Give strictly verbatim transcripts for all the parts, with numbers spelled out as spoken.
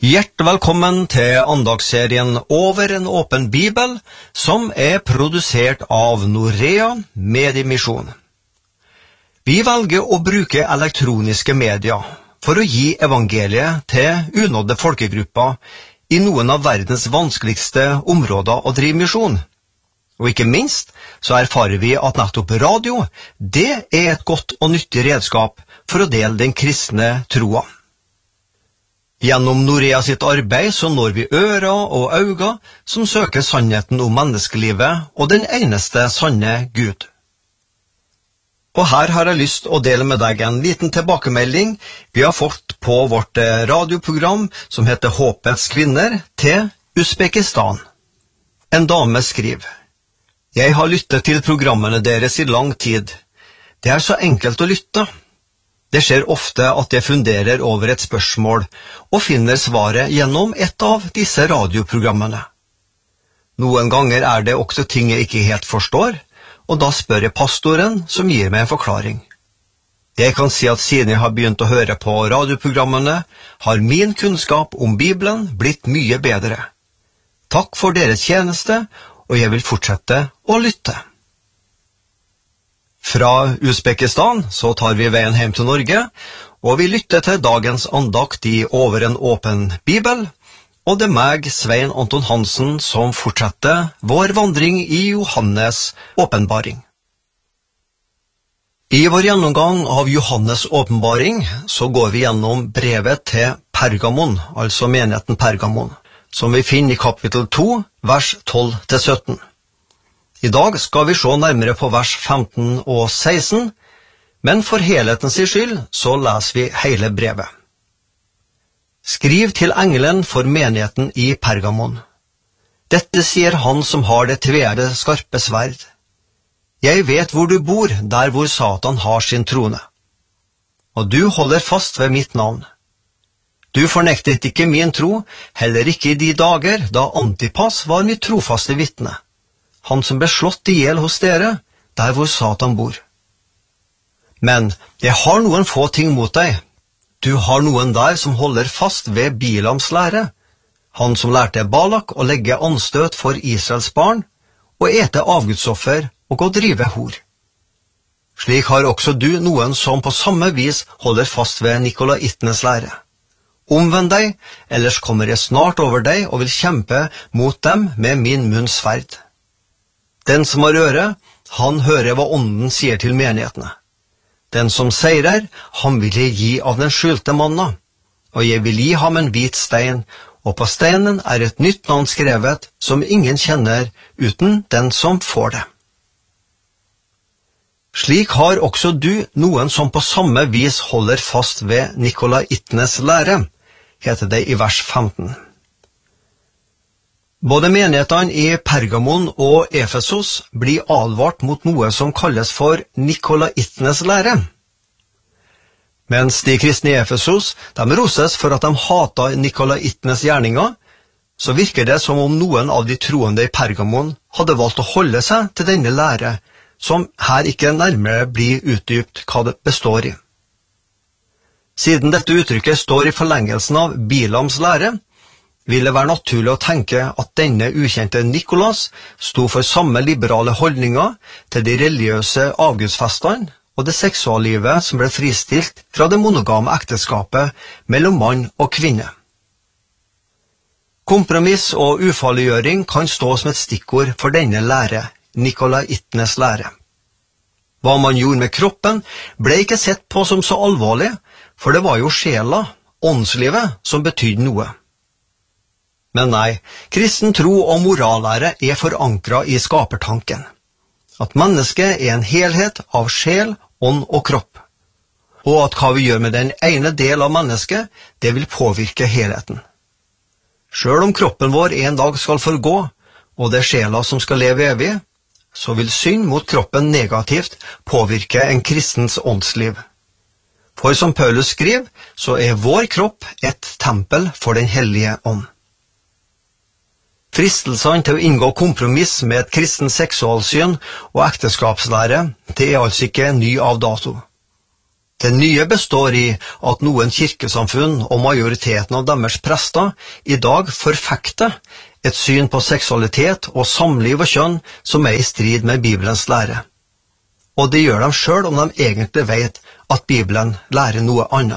Hjertelig velkommen til andagsserien Over en åpen bibel, som er produsert av Norea Mediemisjon. Vi velger å bruke elektroniske medier for å gi evangeliet til unådde folkegrupper i noen av verdens vanskeligste områder å drive misjon. Og ikke minst så erfarer vi at nettopp radio, det er et godt og nyttig redskap for å dele den kristne troa. Gjennom Norea sitt arbeid så når vi ører og øyne som søker sannheten om menneskelivet og den eneste sanne Gud. Og her har jeg lyst å dele med deg en liten tilbakemelding vi har fått på vårt radioprogram som heter Håpets kvinner til Uzbekistan. En dame skriver: Jeg har lyttet til programmene deres i lang tid. Det er så enkelt å lytte. Det skjer ofte at jeg funderer over et spørsmål og finner svaret gjennom et av disse radioprogrammene. Noen ganger er det også ting jeg ikke helt forstår, og da spør jeg pastoren som gir meg en forklaring. Jeg kan si at siden jeg har begynt å høre på radioprogrammene, har min kunnskap om Bibelen blitt mye bedre. Takk for deres tjeneste, og jeg vil fortsette å lytte. Fra Uzbekistan så tar vi veien hjem til Norge, og vi lytter til dagens andakt i Over en åpen bibel, og det er meg, Svein Anton Hansen, som fortsetter vår vandring i Johannes åpenbaring. I vår gjennomgang av Johannes åpenbaring så går vi gjennom brevet til Pergamon, altså menigheten Pergamon, som vi finner i kapittel to, vers tolv til sytten. I dag skal vi se nærmere på vers femten og seksten, men for helhetens skyld så leser vi hele brevet. Skriv til engelen for menigheten i Pergamon. Dette sier han som har det tveede skarpe sverd. Jeg vet hvor du bor, der hvor Satan har sin trone. Og du holder fast ved mitt navn. Du fornektet ikke min tro, heller ikke i de dager da Antipas var mitt trofaste vitne. Han som ble slått ihjel hos dere, der hvor Satan bor. Men jeg har noen få ting mot deg. Du har noen der som holder fast ved Bilams lære, han som lærte Balak å legge anstøt for Israels barn, og ete avgudsoffer og å drive hor. Slik har også du noen som på samme vis holder fast ved nikolaittenes lære. Omvend deg, ellers kommer jeg snart over deg og vil kjempe mot dem med min munns sverd. Den som har øre, han hører hva ånden sier til menighetene. Den som seirer, han vil jeg gi av den skjulte manna, og jeg vil gi ham en hvit stein, og på steinen er et nytt navn skrevet som ingen kjenner uten den som får det. Slik har også du noen som på samme vis holder fast ved nikolaittenes lære, heter det i vers femten. Både menighetene i Pergamon og Efesos blir advart mot noe som kalles for nikolaittenes lære. Mens de kristne i Efesos, de roses for at de hater nikolaittenes gjerninger, så virker det som om noen av de troende i Pergamon hadde valgt å holde seg til denne lære, som her ikke nærmere blir utdypt hva det består i. Siden dette uttrykket står i forlengelsen av Bilams lære, vil det være naturlig å tenke at denne ukjente Nikolas sto for samme liberale holdninger til de religiøse avgudsfestene og det seksuallivet som ble fristilt fra det monogame ekteskapet mellom mann og kvinne. Kompromiss og ufarliggjøring kan stå som et stikkord for denne lære, nikolaittenes lære. Hva man gjorde med kroppen ble ikke sett på som så alvorlig, for det var jo sjela, åndslivet, som betydde noe. Men nei, kristen tro og morallære er forankret i skapertanken. At mennesket er en helhet av sjel, ånd og kropp. Og at hva vi gjør med den ene del av mennesket, det vil påvirke helheten. Selv om kroppen vår en dag skal forgå, og det er sjela som skal leve evig, så vil synd mot kroppen negativt påvirke en kristens åndsliv. For som Paulus skriver, så er vår kropp et tempel for den hellige ånd. Fristelsene til å inngå kompromiss med et kristen seksualsyn og ekteskapslære, det er altså ikke ny av dato. Det nye består i at noen kirkesamfunn og majoriteten av deres prester i dag forfekter et syn på seksualitet og samliv og kjønn som er i strid med Bibelens lære. Og det gjør de selv om de egentlig vet at Bibelen lærer noe annet.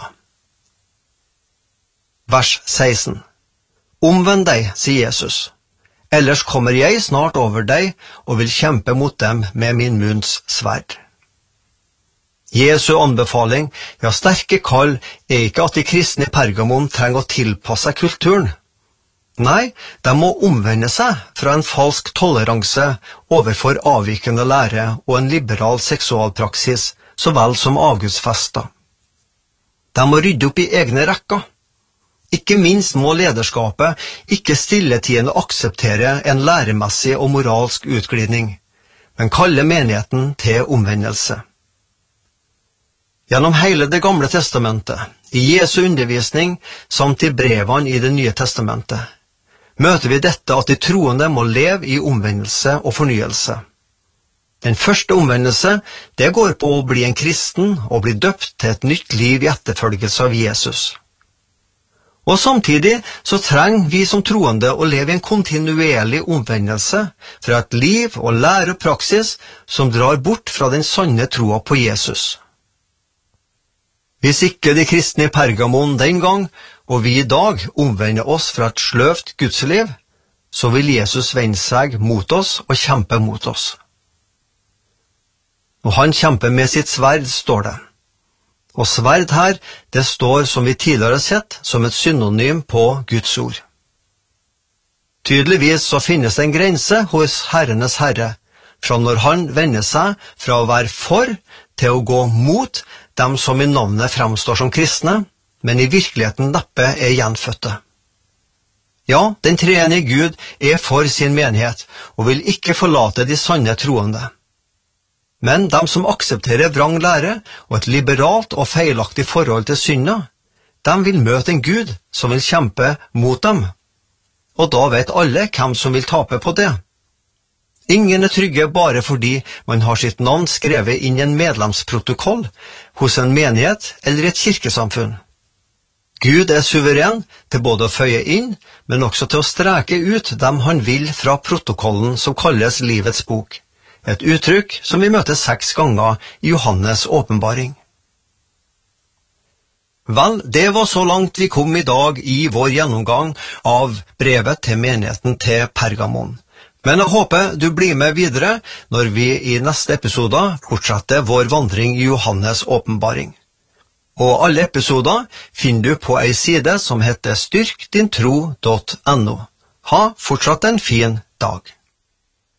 Vers seksten. Omvend deg, sier Jesus. Ellers kommer jeg snart over deg og vil kjempe mot dem med min munns sverd. Jesu anbefaling, ja sterke kall, er ikke at de kristne i Pergamon trenger å tilpasse seg kulturen. Nei, de må omvende seg fra en falsk toleranse overfor avvikende lære og en liberal seksualpraksis, så vel som avgudsfester. De må rydde opp i egne rekker. Ikke minst må lederskapet ikke stilletiende akseptere en læremessig og moralsk utglidning, men kalle menigheten til omvendelse. Gjennom hele det gamle testamentet, i Jesu undervisning samt i brevene i det nye testamentet, møter vi dette at de troende må leve i omvendelse og fornyelse. Den første omvendelse, det går på å bli en kristen og bli døpt til et nytt liv i etterfølgelse av Jesus. Og samtidig så trenger vi som troende å leve i en kontinuerlig omvendelse fra et liv og lære og praksis som drar bort fra den sanne troa på Jesus. Hvis ikke de kristne i Pergamon den gang, og vi i dag omvender oss fra et sløvt gudsliv, så vil Jesus vende seg mot oss og kjempe mot oss. Og han kjemper med sitt sverd, står det. Og sverd her, det står, som vi tidligere har sett, som et synonym på Guds ord. Tydeligvis så finnes det en grense hos Herrenes Herre, fra når han vender seg fra å være for til å gå mot dem som i navnet fremstår som kristne, men i virkeligheten neppe er gjenfødte. Ja, den treenige Gud er for sin menighet, og vil ikke forlate de sanne troende. Men de som aksepterer vrang lære og et liberalt og feilaktig forhold til synda, de vil møte en Gud som vil kjempe mot dem. Og da vet alle hvem som vil tape på det. Ingen er trygge bare fordi man har sitt navn skrevet inn i en medlemsprotokoll hos en menighet eller et kirkesamfunn. Gud er suveren til både å føye inn, men også til å streke ut dem han vil fra protokollen som kalles livets bok. Et uttrykk som vi møter seks ganger i Johannes åpenbaring. Vel, det var så langt vi kom i dag i vår gjennomgang av brevet til menigheten til Pergamon. Men jeg håper du blir med videre når vi i neste episode fortsetter vår vandring i Johannes åpenbaring. Og alle episoder finner du på ei side som heter styrk din tro punktum no. Ha fortsatt en fin dag.